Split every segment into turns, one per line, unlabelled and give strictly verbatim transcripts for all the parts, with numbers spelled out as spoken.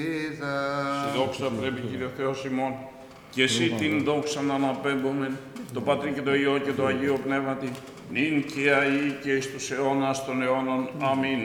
Στη δόξα πρέπει, Κύριε Θεός ημών, και εσύ την δόξα να αναπέμπομεν, το Πατρί και το Υιό και το Αγίο Πνεύματι, νυν και αεί και εις τους αιώνας των αιώνων. Αμήν.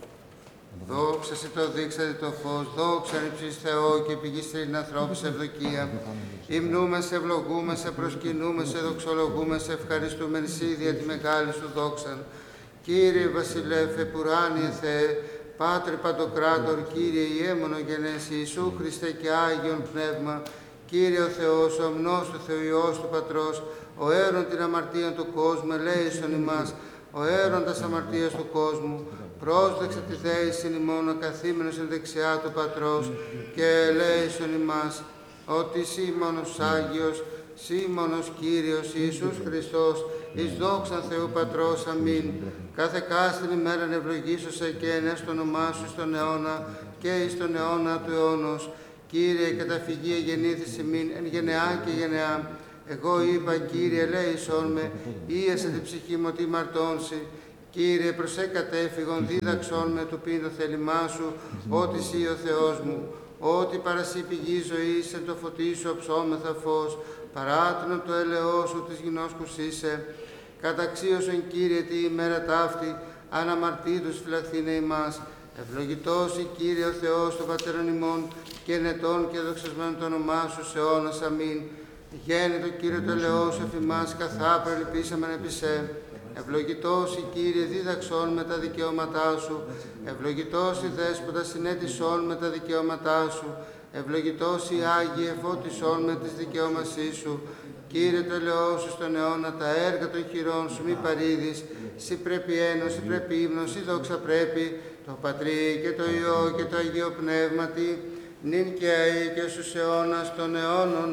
Δόξα σε το δείξατε το φως, δόξα νυψής Θεό και πηγή στην ανθρώπης ευδοκία. Υμνούμε σε, ευλογούμε σε, προσκυνούμε σε, δοξολογούμε σε, ευχαριστούμε εσύ δια τη μεγάλη σου δόξαν. Κύριε Βασιλεύ, επουράνιε Θεέ, Πάτρε Παντοκράτορ, Κύριε Ιέμονο γενές Ιησού Χριστέ και Άγιον Πνεύμα, Κύριε ο Θεός, ο ομνός του Θεού Υιός του Πατρός, ο αίρον την αμαρτία του κόσμου, ελέησον ημάς, ο αίροντας αμαρτίας του κόσμου, πρόσδεξε τη δέησιν ημών, ο καθήμενος εν δεξιά του Πατρός, και ελέησον ημάς, ότι εσύ μόνος Άγιος, εσύ μόνος Κύριος Ιησούς Χριστός, εις δόξαν Θεού Πατρός, αμήν. Κάθε κάστην ημέραν ευλογήσωσε και ενές το όνομά σου στον αιώνα και εις τον αιώνα του αιώνος. Κύριε, καταφυγή γεννήθης ημίν, εν γενεά και γενεά. Εγώ είπα, Κύριε, ελέησόν με, ίεσε την ψυχή μου ότι μαρτώνσει. Κύριε, προσέ κατέφυγον, δίδαξόν με του πίν το θέλημά σου, ότι εσύ ο Θεός μου. Ότι παρασύ πηγή ζωής, εν το φωτί σου οψόμεθα φως, παράτηνον το έλεό σου της γινώσκους είσαι. Καταξίωσον, Κύριε, τη ημέρα ταύτη, αναμαρτήτους φυλαχθήνε ημάς. Ευλογητός η Κύριε ο Θεός των πατέρων ημών, και νετών και δοξασμένων το όνομά σου σε αιώνας. Αμήν. Γέννητο Κύριε το ελεό σου εφημάς, καθά προλυπήσαμεν επί σε. Ευλογητός η Κύριε, δίδαξόν με τα δικαιώματά σου. Ευλογητός η Δέσποτα, συνέτησόν με τα δικαιώματά σου. Ευλογητός η Άγιε, φώτισόν με τις δικαιώμασή σου. Κύριε το ελεό σου στον αιώνα, τα έργα των χειρών σου μη παρήδεις. Συ πρέπει ένος, συ πρέπει ύμνος, συ δόξα πρέπει, το Πατρί και το Υιό και το Αγίο Πνεύματι, νυν και αεί και στους αιώνας των αιώνων.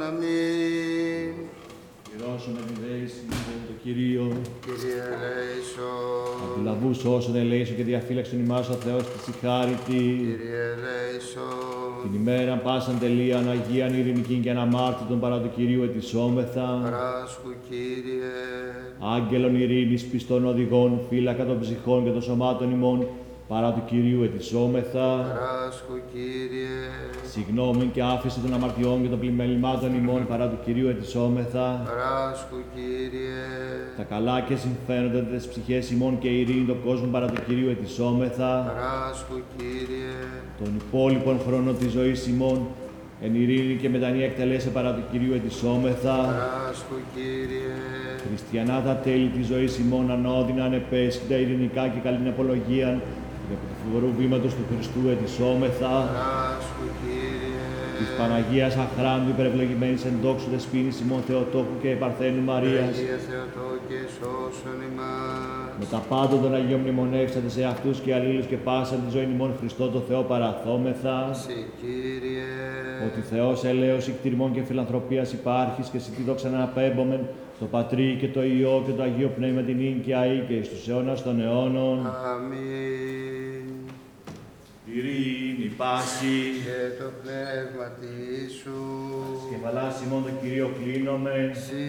Αμήν.
Κυρώσουμε τη δέηση το Κυρίο.
Κύριε ελέησον.
Από του λαβούς όσων ελέησον και διαφύλαξον ημάς ο Θεός της συγχάρητη.
Κύριε ελέησον.
Την ημέρα πάσαν τελείαν Αγίαν ειρηνικήν και αναμάρτητον παρά του Κυρίου ετισόμεθα.
Παράσχου, Κύριε.
Άγγελον ειρήνης πιστών οδηγών, φύλακα των ψυχών και των σωμάτων ημών, παρά του Κυρίου ετισόμεθα.
Παράσχου, Κύριε.
Συγγνώμην και άφηση των αμαρτιών και των πλημελημάτων ημών, παρά του Κυρίου ετισόμεθα.
Παράσχου, Κύριε.
Τα καλά και συμφέροντα της ψυχές ημών και ειρήνη των κόσμων, παρά του Κυρίου ετισόμεθα.
Παράσχου, Κύριε.
Των υπόλοιπων χρόνων της ζωής ημών, εν ειρήνη και μετανία εκτελέσε παρά του Κυρίου ετισόμεθα.
Παράσχου, Κύριε.
Χριστιανά τα τέλη της ζωής ημών, ανώδυνα, ανεπέσχυντα, ειρηνικά και καλήν απολογίαν, και από του φοβερού βήματος του Χριστού ετισόμεθα.
Παράσχου, Κύριε.
Της Παναγίας αχράντου υπερευλογημένης εν δόξου δεσποίνης ημών Θεοτόκου και Παρθένου Μαρίας.
Αγία Θεοτόκε, σώσον ημάς.
Με τα πάντα των Αγίων μνημονεύσατε σε αυτούς και αλλήλους και πάσαν τη ζωή ημών Χριστό το Θεό παραθόμεθα.
Συ, Κύριε.
Ότι Θεός ελέος ικτηρμών και φιλανθρωπίας υπάρχεις και εσύ τη δόξα να απέμπομεν, το Πατρί και το Υιό και το Αγίο Πνεύμα την ίν και αεί και εις τους αιώνας των αιώνων.
Αμήν.
Ειρήνη πάση.
Και το πνεύμα σου.
Σκεφαλάς ημών τον Κυρίο κλείνομεν.
Συ,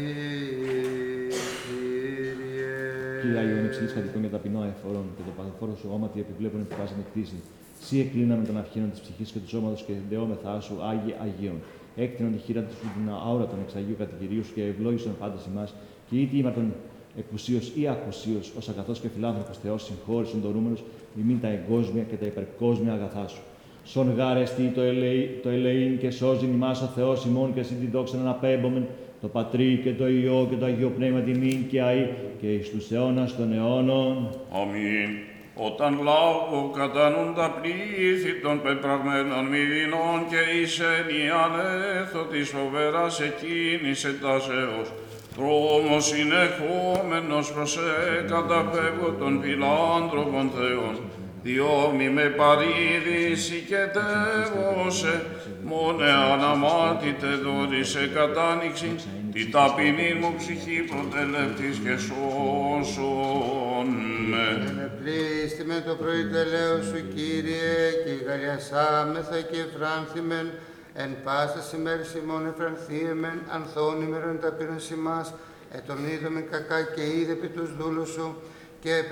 Κύριε.
Κύριε Άγιον υψηλής κατοικών και ταπεινό αεφορών και το παθοφόρο σου όματι επιβλέπουν επί πάσαν εκτίση. Σύ εκλείναμε τον αυχήνων της ψυχής και του σώματος και δεόμεθά σου, Άγιε Αγίων. Έκτηνον τη χείρα του την αόρα των εξαγίου κατηγορίου σου και ευλόγησον πάντα ημάς και είτε ήμαρτον εκουσίως ή ακουσίως, ως αγαθός και φιλάνθρωπος Θεός συγχώρησον δωρούμενος, ημίν τα εγκόσμια και τα υπερκόσμια αγαθά σου. Σον γάρεστη το, ελεή, το ελεήν και σώζειν ημάς ο Θεός ημών και εσύ τη δόξα να αναπέμπομεν, το Πατρί και το Υιό και το Αγίο Πνεύμα την ίν και αεί και εις τους αιώνας των αιώνων.
Αμήν. Όταν λάβω κατανούν τα πλήθη των πεπραγμένων μηδινών και εισεν η ανέθω της φοβεράς εκείνης ετάσεως, δρόμος συνεχόμενος προς εκαταπεύω των φιλάνθρωπων Θεών, διόμοι με παρήδηση και τεύωσε, μόνε αναμάτητε δόρισε κατάνοιξη, τη ταπεινή μου ψυχή προτελεύτης και σώσον με.
Ενεπλήστη με το προητελέο σου, Κύριε, και γαλιασάμεθα και εφράνθημεν, εν πάσας ημέρης ημών εφρανθίεμεν, ανθών ημερών ταπείνωση μας, ετων είδομεν κακά και είδε επί τους δούλους σου, και